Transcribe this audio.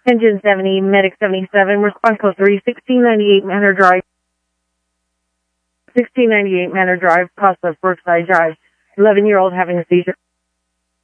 Engine 70, Medic 77, response code 3, 1698 Manor Drive. 1698 Manor Drive, Costa, Brookside Drive. 11-year-old having a seizure.